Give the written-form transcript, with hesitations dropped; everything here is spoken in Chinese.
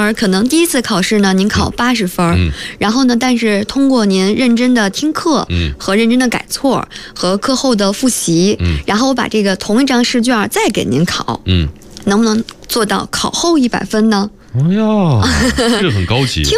分，可能第一次考试呢您考80分，然后呢，但是通过您认真的听课和认真的改错和课后的复习，然后我把这个同一张试卷再给您考，能不能做到考后100分呢？ 哎呀，这很高级。